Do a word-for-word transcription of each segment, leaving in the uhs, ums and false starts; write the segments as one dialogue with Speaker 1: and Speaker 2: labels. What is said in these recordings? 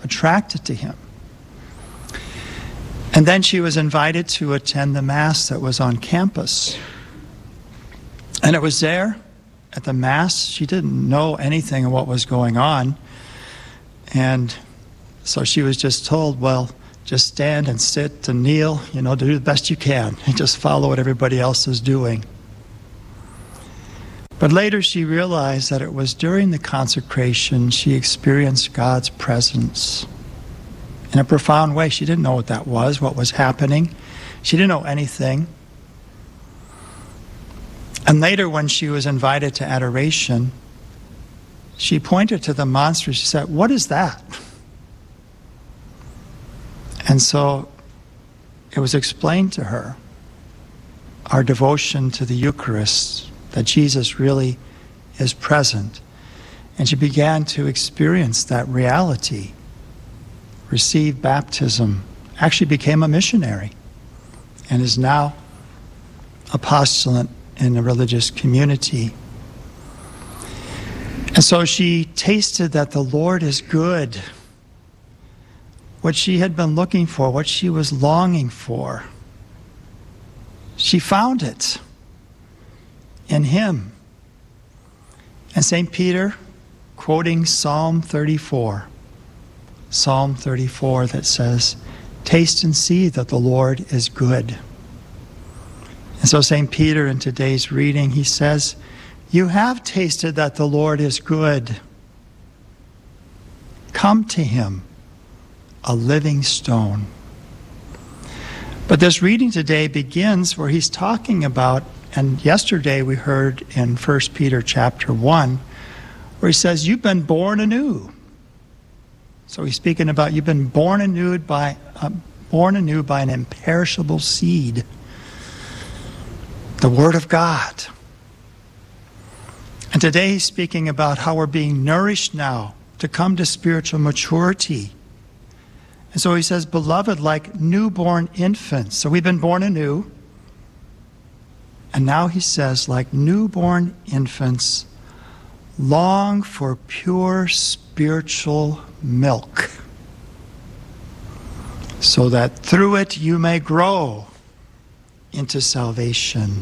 Speaker 1: attracted to him. And then she was invited to attend the Mass that was on campus. And it was there at the Mass. She didn't know anything of what was going on. And so she was just told, well, just stand and sit and kneel, you know, do the best you can. And just follow what everybody else is doing. But later she realized that it was during the consecration she experienced God's presence in a profound way. She didn't know what that was, what was happening. She didn't know anything. And later when she was invited to adoration, she pointed to the monster. She said, "What is that?" And so it was explained to her, our devotion to the Eucharist, that Jesus really is present. And she began to experience that reality, received baptism, actually became a missionary, and is now a postulant in the religious community. And so she tasted that the Lord is good. What she had been looking for, what she was longing for, she found it in him. And Saint Peter, quoting Psalm thirty-four, Psalm thirty-four that says, "Taste and see that the Lord is good." And so Saint Peter in today's reading, he says, "You have tasted that the Lord is good. Come to him, a living stone." But this reading today begins where he's talking about, and yesterday we heard in First Peter chapter one, where he says, you've been born anew. So he's speaking about you've been born anew by, uh, born anew by an imperishable seed, the Word of God. And today he's speaking about how we're being nourished now to come to spiritual maturity. And so he says, beloved, like newborn infants. So we've been born anew. And now he says, like newborn infants, long for pure spiritual milk, so that through it you may grow into salvation.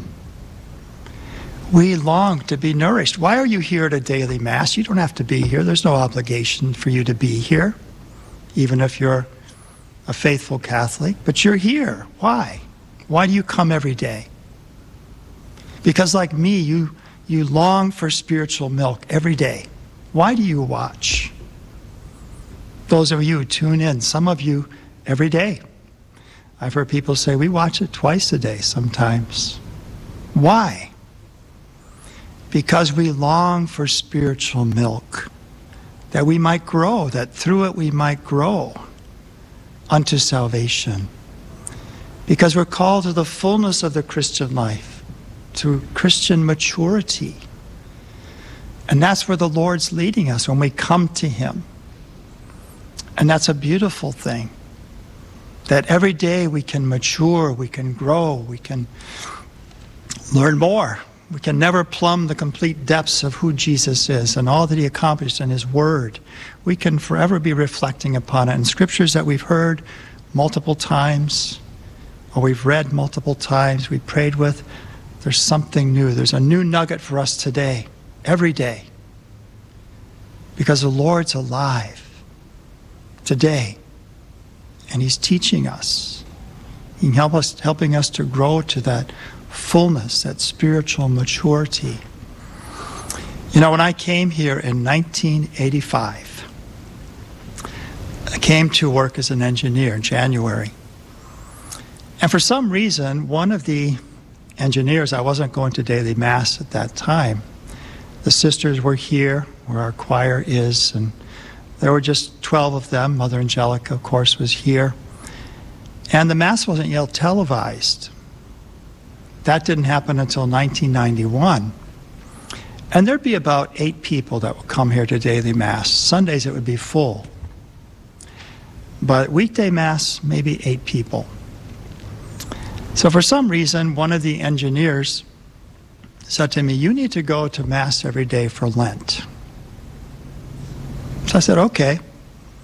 Speaker 1: We long to be nourished. Why are you here at a daily Mass? You don't have to be here. There's no obligation for you to be here, even if you're a faithful Catholic. But you're here. Why? Why do you come every day? Because like me, you, you long for spiritual milk every day. Why do you watch? Those of you who tune in, some of you every day. I've heard people say, we watch it twice a day sometimes. Why? Because we long for spiritual milk, that we might grow, that through it we might grow unto salvation. Because we're called to the fullness of the Christian life, to Christian maturity. And that's where the Lord's leading us when we come to him. And that's a beautiful thing. That every day we can mature, we can grow, we can learn more. We can never plumb the complete depths of who Jesus is and all that he accomplished in his word. We can forever be reflecting upon it. And scriptures that we've heard multiple times, or we've read multiple times, we prayed with, there's something new. There's a new nugget for us today, every day. Because the Lord's alive today. And he's teaching us. He help us, helping us to grow to that fullness, that spiritual maturity. You know, when I came here in nineteen eighty-five, I came to work as an engineer in January. And for some reason, one of the engineers, I wasn't going to daily Mass at that time. The sisters were here, where our choir is, and there were just twelve of them. Mother Angelica, of course, was here. And the Mass wasn't yet televised. That didn't happen until nineteen ninety-one. And there'd be about eight people that would come here to daily Mass. Sundays it would be full. But weekday Mass, maybe eight people. So for some reason, one of the engineers said to me, you need to go to Mass every day for Lent. So I said, okay.